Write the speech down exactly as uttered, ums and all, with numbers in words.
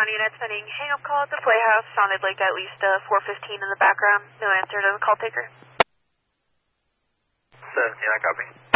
one unit sending hang-up call at the Playhouse. Sounded like at least uh, four fifteen in the background. No answer to the call taker. seventeen, I copy.